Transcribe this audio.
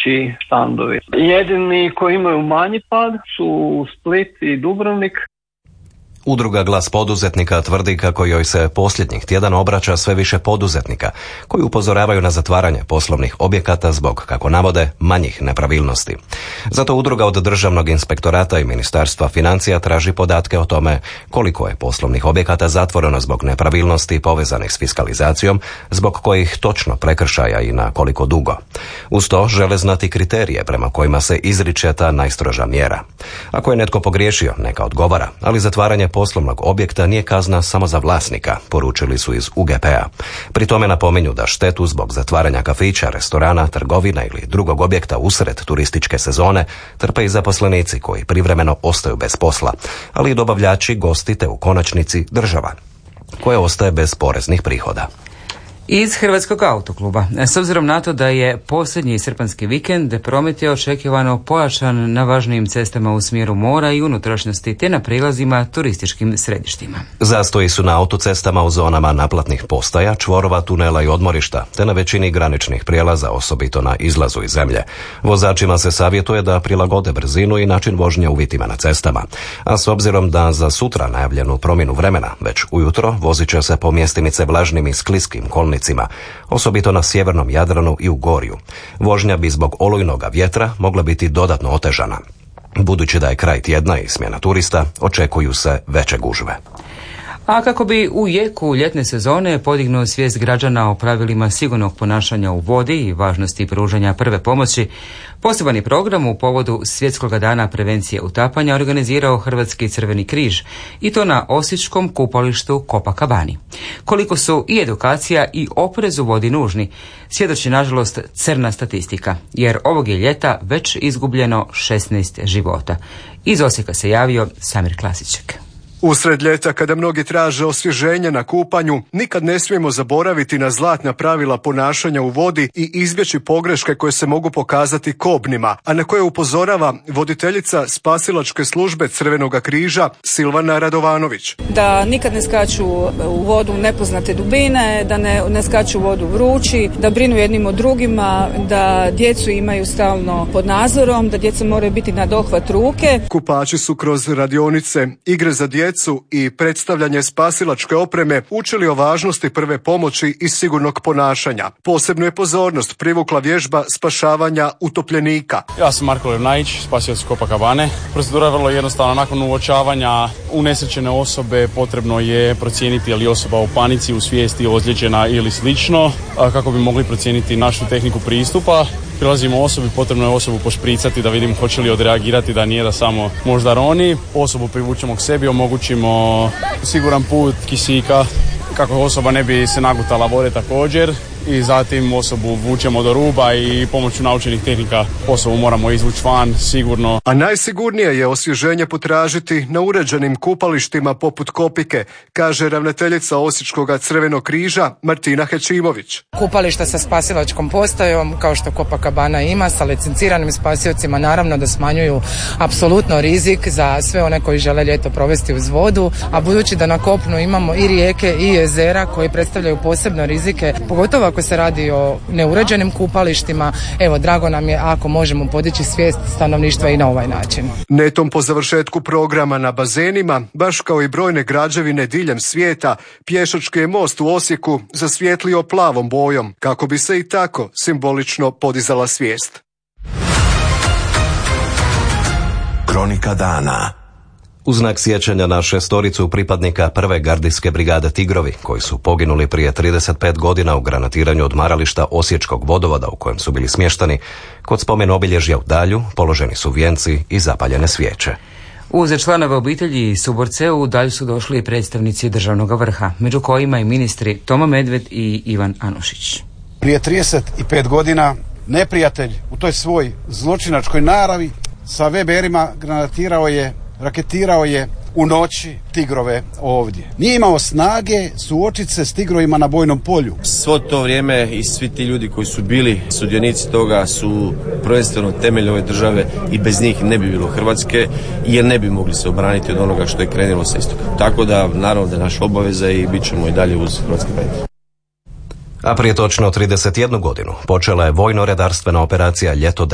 veći štandovi. Jedini koji imaju manji pad su Split i Dubrovnik. Udruga Glas poduzetnika tvrdi kako joj se posljednjih tjedana obraća sve više poduzetnika koji upozoravaju na zatvaranje poslovnih objekata zbog, kako navode, manjih nepravilnosti. Zato udruga od Državnog inspektorata i Ministarstva financija traži podatke o tome koliko je poslovnih objekata zatvoreno zbog nepravilnosti povezanih s fiskalizacijom, zbog kojih točno prekršaja i na koliko dugo. Uz to žele znati kriterije prema kojima se izriče ta najstroža mjera. Ako je netko pogriješio, neka odgovara, ali zatvaranje poslovnog objekta nije kazna samo za vlasnika, poručili su iz UGP-a. Pri tome napominju da štetu zbog zatvaranja kafića, restorana, trgovina ili drugog objekta usred turističke sezone trpe i zaposlenici koji privremeno ostaju bez posla, ali i dobavljači, gosti te u konačnici država, koja ostaje bez poreznih prihoda. Iz Hrvatskog autokluba. S obzirom na to da je posljednji srpanjski vikend, promet je očekivano pojačan na važnijim cestama u smjeru mora i unutrašnjosti te na prilazima turističkim središtima. Zastoji su na autocestama u zonama naplatnih postaja, čvorova, tunela i odmorišta, te na većini graničnih prijelaza, osobito na izlazu iz zemlje. Vozačima se savjetuje da prilagode brzinu i način vožnje uvjetima na cestama. A s obzirom da za sutra najavljenu promjenu vremena, već ujutro vozit će se po mjestimice vlažnim i skliskim kolnicima, osobito na sjevernom Jadranu i u Gorju. Vožnja bi zbog olujnoga vjetra mogla biti dodatno otežana. Budući da je kraj tjedna i smjena turista, očekuju se veće gužve. A kako bi u jeku ljetne sezone podignuo svijest građana o pravilima sigurnog ponašanja u vodi i važnosti pružanja prve pomoći, poseban je program u povodu Svjetskog dana prevencije utapanja organizirao Hrvatski Crveni križ, i to na osječkom kupalištu Copacabani. Koliko su i edukacija i oprez u vodi nužni, svjedoči nažalost crna statistika, jer ovog je ljeta već izgubljeno 16 života. Iz Osijeka se javio Samir Klasićek. Usred ljeta, kada mnogi traže osvježenje na kupanju, nikad ne smijemo zaboraviti na zlatna pravila ponašanja u vodi i izbjeći pogreške koje se mogu pokazati kobnima, a na koje upozorava voditeljica spasilačke službe Crvenoga križa Silvana Radovanović. Da nikad ne skaču u vodu nepoznate dubine, da ne skaču u vodu vrući, da brinu jednim o drugima, da djecu imaju stalno pod nadzorom, da djeca moraju biti na dohvat ruke. Kupači su kroz radionice, igre za djecu i predstavljanje spasilačke opreme učili o važnosti prve pomoći i sigurnog ponašanja. Posebnu je pozornost privukla vježba spašavanja utopljenika. Ja sam Marko Levnajić, spasilac Copacabane. Procedura je vrlo jednostavna. Nakon uočavanja unesrećene osobe potrebno je procijeniti je li osoba u panici, u svijesti, ozlijeđena ili slično, kako bi mogli procijeniti našu tehniku pristupa. Prilazimo osobi, potrebno je osobu pošpricati da vidimo hoće li odreagirati, da nije da samo možda roni. Osobu privučemo k sebi, omogućimo siguran put kisika kako osoba ne bi se nagutala vode također, i zatim osobu vučemo do ruba i pomoću naučenih tehnika osobu moramo izvući van sigurno. A najsigurnije je osvježenje potražiti na uređenim kupalištima poput Kopike, kaže ravnateljica Osječkog Crvenog križa Martina Hećimović. Kupališta sa spasilačkom postajom, kao što Copacabana ima, sa licenciranim spasiocima, naravno da smanjuju apsolutno rizik za sve one koji žele ljeto provesti uz vodu, a budući da na kopnu imamo i rijeke i jezera koji predstavljaju posebne rizike, pogotovo ako se radi o neuređenim kupalištima, evo, drago nam je ako možemo podići svijest stanovništva i na ovaj način. Netom po završetku programa na bazenima, baš kao i brojne građevine diljem svijeta, pješački je most u Osijeku zasvijetlio plavom bojom, kako bi se i tako simbolično podizala svijest. Kronika dana. U znak sjećanja na 6 pripadnika prve gardijske brigade Tigrovi, koji su poginuli prije 35 godina u granatiranju odmarališta Osječkog vodovoda u kojem su bili smješteni, kod spomen obilježja u Dalju položeni su vijenci i zapaljene svijeće. Uz članove obitelji i suborce u Dalju su došli i predstavnici državnog vrha, među kojima i ministri Tomo Medved i Ivan Anušić. Prije 35 godina neprijatelj u toj svoj zločinačkoj naravi sa VBR-ima granatirao je, raketirao je u noći Tigrove ovdje. Nije imao snage suočiti se s Tigrovima na bojnom polju. Svo to vrijeme i svi ti ljudi koji su bili sudionici toga su prvenstveno temelj ove države i bez njih ne bi bilo Hrvatske, jer ne bi mogli se obraniti od onoga što je krenulo sa istoka. Tako da naravno da je naša obaveza i bit ćemo i dalje uz hrvatske branitelje. A prije točno 31 godinu počela je vojno-redarstvena operacija Ljeto